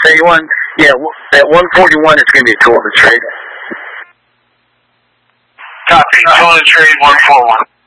31, yeah, at 141 it's going to be a total trade. Copy. Total trade 141.